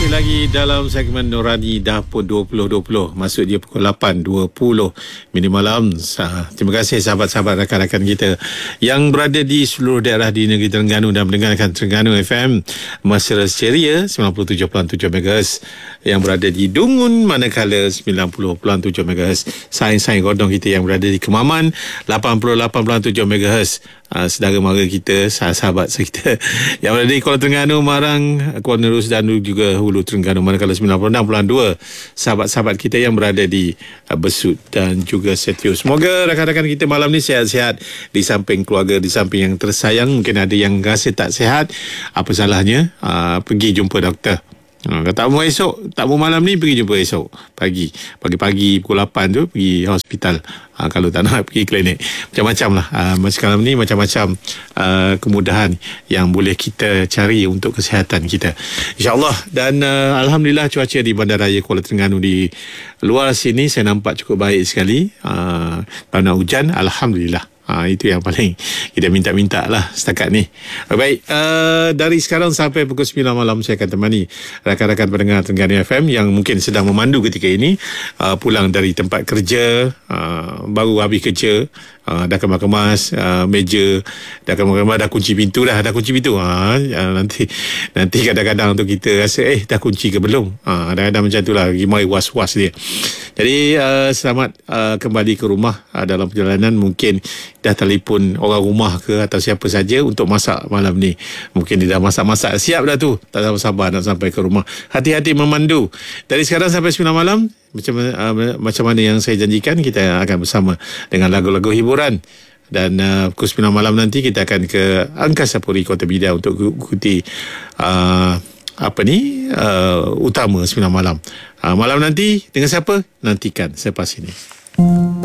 Masih lagi dalam segmen Nurani Dapur 2020. Masuk dia pukul 8.20 mini malam. Terima kasih sahabat-sahabat rakan-rakan kita yang berada di seluruh daerah di negeri Terengganu dan mendengarkan Terengganu FM Mesra Ceria 97.7 MHz, yang berada di Dungun Manakala 90.7 MHz, Sains-Sains Godong kita yang berada di Kemaman 88.7 MHz, saudara mara kita, sahabat kita yang berada di Kuala Terengganu, Marang, Kuala Nerus dan juga Hulu Terengganu Manakala 96.2, sahabat-sahabat kita yang berada di Besut dan juga Setiu. Semoga rakan-rakan kita malam ni sihat-sihat di samping keluarga, di samping yang tersayang. Mungkin ada yang rasa tak sihat, apa salahnya pergi jumpa doktor. Kalau tak mau esok, tak mau malam ni, pergi jumpa esok pagi-pagi pukul 8 tu pergi hospital. Kalau tak nak pergi klinik, macam-macam lah. Sekarang ni macam-macam kemudahan yang boleh kita cari untuk kesihatan kita, InsyaAllah. Dan Alhamdulillah cuaca di Bandaraya Kuala Terengganu di luar sini saya nampak cukup baik sekali. Kalau nak hujan, Alhamdulillah. Itu yang paling kita minta-minta lah setakat ni. Baik, dari sekarang sampai pukul 9 malam saya akan temani rakan-rakan pendengar Terengganu FM yang mungkin sedang memandu ketika ini, pulang dari tempat kerja, baru habis kerja, dah kemas-kemas meja, dah kemas-kemas, dah kunci pintu. Nanti kadang-kadang untuk kita rasa dah kunci ke belum, kadang-kadang macam tu lah, gimana was-was dia. Jadi selamat kembali ke rumah. Dalam perjalanan mungkin dah telefon orang rumah ke atau siapa saja untuk masak malam ni. Mungkin dia dah masak-masak siap dah tu, tak sabar nak sampai ke rumah. Hati-hati memandu. Dari sekarang sampai 9 malam, macam mana yang saya janjikan, kita akan bersama dengan lagu-lagu hiburan. Dan pukul 9 malam nanti kita akan ke Angkasa Puri Kota Bidar untuk ikuti utama 9 malam. Malam nanti dengan siapa? Nantikan selepas ini.